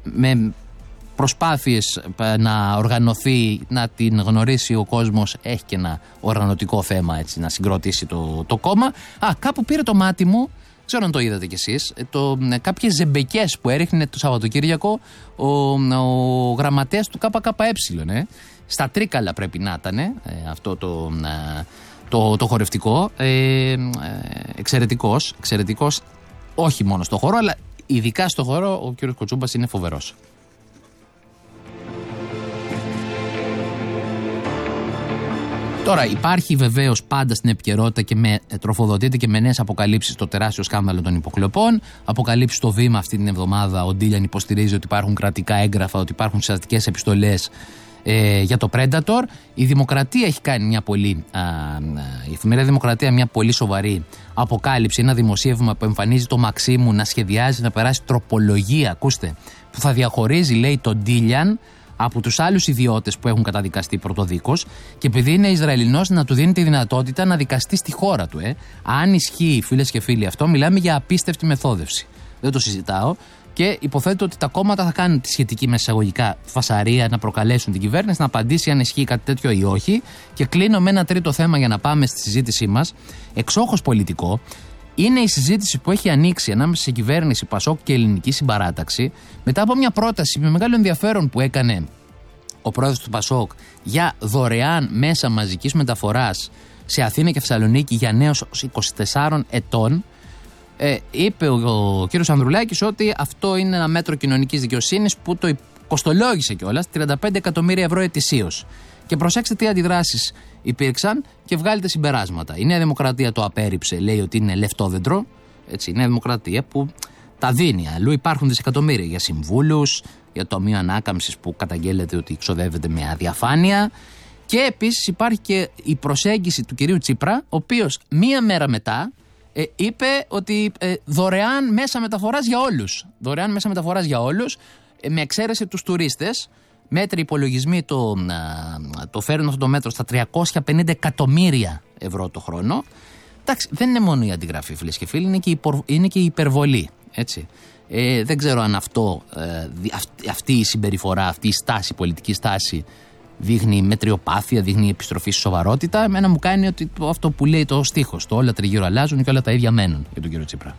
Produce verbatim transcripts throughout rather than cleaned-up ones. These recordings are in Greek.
με προσπάθειες να οργανωθεί, να την γνωρίσει ο κόσμος, έχει και ένα οργανωτικό θέμα, έτσι, να συγκροτήσει το, το κόμμα. Α, κάπου πήρε το μάτι μου, ξέρω αν το είδατε κι εσείς, το, κάποιες ζεμπεκές που έριχνε το Σαββατοκύριακο ο, ο γραμματέας του ΚΚΕ. Ε. Στα Τρίκαλα πρέπει να ήταν ε, αυτό το, ε, το, το χορευτικό. Ε, ε, εξαιρετικός, εξαιρετικός, όχι μόνο στο χώρο, αλλά ειδικά στο χώρο ο κ. Κοτσούμπας είναι φοβερός. Τώρα υπάρχει βεβαίως πάντα στην επικαιρότητα και με, τροφοδοτείται και με νέες αποκαλύψεις το τεράστιο σκάνδαλο των υποκλοπών. Αποκαλύψεις στο Βήμα αυτή την εβδομάδα. Ο Ντίλιαν υποστηρίζει ότι υπάρχουν κρατικά έγγραφα, ότι υπάρχουν συστατικές επιστολές ε, για το Predator. Η Δημοκρατία έχει κάνει μια πολύ. Α, η εφημερίδα Δημοκρατία μια πολύ σοβαρή αποκάλυψη. Ένα δημοσίευμα που εμφανίζει το Μαξίμου να σχεδιάζει να περάσει τροπολογία, ακούστε, που θα διαχωρίζει, λέει, τον Ντίλιαν από τους άλλους ιδιώτες που έχουν καταδικαστεί πρωτοδίκως, και επειδή είναι Ισραηλινός να του δίνει τη δυνατότητα να δικαστεί στη χώρα του. Ε. Αν ισχύει, φίλες και φίλοι, αυτό, μιλάμε για απίστευτη μεθόδευση. Δεν το συζητάω. Και υποθέτω ότι τα κόμματα θα κάνουν τη σχετική μεσαγωγικά φασαρία να προκαλέσουν την κυβέρνηση να απαντήσει αν ισχύει κάτι τέτοιο ή όχι. Και κλείνω με ένα τρίτο θέμα για να πάμε στη συζήτησή μας. Εξόχως πολιτικό. Είναι η συζήτηση που έχει ανοίξει ανάμεσα σε κυβέρνηση, Πασόκ και Ελληνική Συμπαράταξη, μετά από μια πρόταση με μεγάλο ενδιαφέρον που έκανε ο πρόεδρος του Πασόκ για δωρεάν μέσα μαζικής μεταφοράς σε Αθήνα και Θεσσαλονίκη για νέους είκοσι τεσσάρων ετών. Ε, είπε ο, ο κ. Ανδρουλάκης ότι αυτό είναι ένα μέτρο κοινωνικής δικαιοσύνης που το κοστολόγησε κιόλας, τριάντα πέντε εκατομμύρια ευρώ ετησίως. Και προσέξτε τι αντιδράσεις υπήρξαν και βγάλετε συμπεράσματα. Η Νέα Δημοκρατία το απέρριψε, λέει ότι είναι λεφτόδεντρο. Έτσι, η Νέα Δημοκρατία που τα δίνει. Αλλού υπάρχουν δισεκατομμύρια για συμβούλους, για το Ταμείο Ανάκαμψης που καταγγέλλεται ότι ξοδεύεται με αδιαφάνεια. Και επίσης υπάρχει και η προσέγγιση του κυρίου Τσίπρα, ο οποίος μία μέρα μετά ε, είπε ότι ε, δωρεάν μέσα μεταφοράς για όλους. Δωρεάν μέσα μεταφοράς για όλους, ε, με εξαίρεση τους τουρίστες. Μέτροι υπολογισμοί το, το φέρνουν αυτό το μέτρο στα τριακόσια πενήντα εκατομμύρια ευρώ το χρόνο. Εντάξει, δεν είναι μόνο η αντιγραφή, φίλες και φίλοι, είναι και η, υπορ, είναι και η υπερβολή. Έτσι. Ε, δεν ξέρω αν αυτό, ε, αυτή, αυτή η συμπεριφορά, αυτή η στάση, η πολιτική στάση δείχνει μετριοπάθεια, δείχνει επιστροφή στη σοβαρότητα. Εμένα μου κάνει ότι το, αυτό που λέει το στίχος, το όλα τριγύρω αλλάζουν και όλα τα ίδια μένουν για τον κύριο Τσίπρα.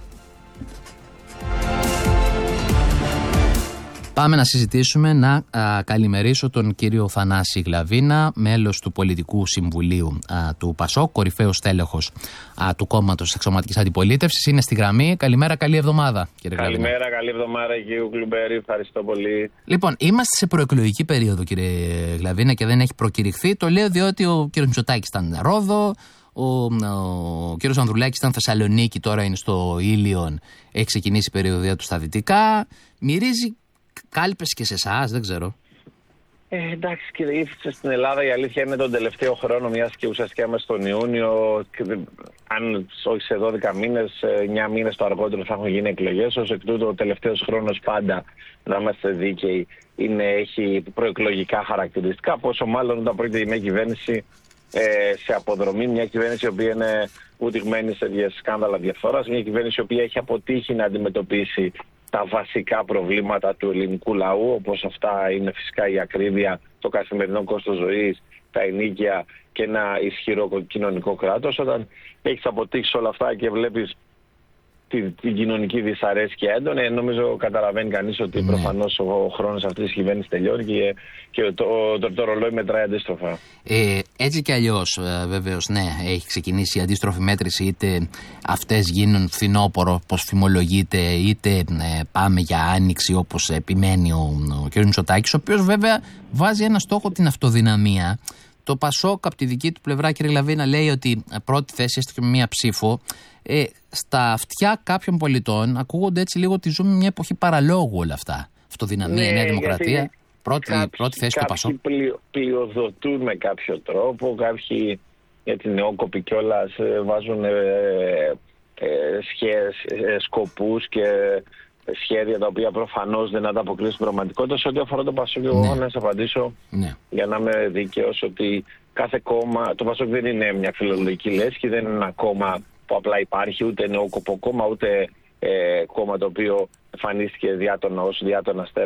Πάμε να συζητήσουμε, να α, καλημερίσω τον κύριο Θανάση Γλαβίνα, μέλος του Πολιτικού Συμβουλίου α, του Πασόκ, κορυφαίος στέλεχος α, του κόμματος της Αξιωματικής Αντιπολίτευσης. Είναι στη γραμμή. Καλημέρα, καλή εβδομάδα, κύριε Γλαβίνα. Καλημέρα, καλή εβδομάδα, κύριε Κλουμπέρη. Ευχαριστώ πολύ. Λοιπόν, είμαστε σε προεκλογική περίοδο, κύριε Γλαβίνα, και δεν έχει προκηρυχθεί. Το λέω διότι ο κύριος Μητσοτάκης ήταν Ρόδο, ο, ο κύριος Ανδρουλάκης ήταν Θεσσαλονίκη, τώρα είναι στο Ήλιον, έχει ξεκινήσει η περιοδία του στα Δυτικά. Μυρίζει κάλπες και σε εσάς, δεν ξέρω. Ε, εντάξει, κύριε, ήρθε στην Ελλάδα, η αλήθεια είναι τον τελευταίο χρόνο, μιας και ουσιαστικά είμαστε στον Ιούνιο. Αν όχι σε δώδεκα μήνες, εννιά μήνες το αργότερο θα έχουν γίνει εκλογές. Ως εκ τούτου, ο τελευταίος χρόνος πάντα, να είμαστε δίκαιοι, είναι, έχει προεκλογικά χαρακτηριστικά. Πόσο μάλλον όταν πρόκειται για μια κυβέρνηση ε, σε αποδρομή, μια κυβέρνηση η οποία είναι ούτιγμένη σε σκάνδαλα διαφθοράς, μια κυβέρνηση η οποία έχει αποτύχει να αντιμετωπίσει τα βασικά προβλήματα του ελληνικού λαού, όπως αυτά είναι φυσικά η ακρίβεια, το καθημερινό κόστος ζωής, τα ενοίκια και ένα ισχυρό κοινωνικό κράτος. Όταν έχεις αποτύχει όλα αυτά και βλέπεις την, την κοινωνική δυσαρέσκεια έντονη, νομίζω καταλαβαίνει κανείς ότι mm. προφανώς ο χρόνος αυτής της κυβέρνησης τελειώνει και, και το, το, το, το ρολόι μετράει αντίστροφα. Ε, έτσι κι αλλιώς, βεβαίως, ναι, έχει ξεκινήσει η αντίστροφη μέτρηση, είτε αυτές γίνουν φθινόπωρο, όπως φημολογείται, είτε ε, πάμε για άνοιξη, όπως επιμένει ο, ο κ. Μητσοτάκης, ο οποίος βέβαια βάζει ένα στόχο, την αυτοδυναμία. Το Πασόκ από τη δική του πλευρά, κύριε Γλαβίνα, λέει ότι πρώτη θέση, έστω και με μία ψήφο. Ε, στα αυτιά κάποιων πολιτών ακούγονται έτσι λίγο ότι ζούμε μια εποχή παραλόγου όλα αυτά. Αυτοδυναμία, ναι, Νέα Δημοκρατία. Πρώτη, κάποιοι, πρώτη θέση του Πασόκ. Κάποιοι πλειοδοτούν με κάποιο τρόπο, κάποιοι για την νεόκοπη κιόλας βάζουν ε, ε, σχές, ε, σκοπούς και σχέδια τα οποία προφανώς δεν ανταποκρίνουν στην πραγματικότητα. Σε ό,τι αφορά το Πασόκ, εγώ ναι. να σας απαντήσω ναι. για να είμαι δίκαιος ότι κάθε κόμμα, το Πασόκ δεν είναι μια φιλολογική λέσχη, δεν είναι ένα κόμμα που απλά υπάρχει, ούτε νεόκοπο κόμμα, ούτε ε, κόμμα το οποίο εμφανίστηκε διάτονα ως διάτονα στέλεχος